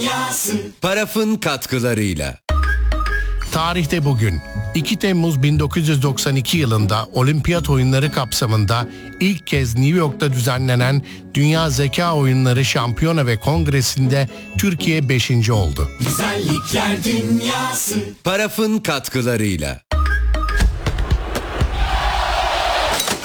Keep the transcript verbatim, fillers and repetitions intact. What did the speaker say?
Paraf'ın katkılarıyla. Tarihte bugün iki Temmuz bin dokuz yüz doksan iki yılında Olimpiyat Oyunları kapsamında ilk kez New York'ta düzenlenen Dünya Zeka Oyunları Şampiyona ve Kongresi'nde Türkiye beşinci oldu. Güzellikler dünyası. Paraf'ın katkılarıyla.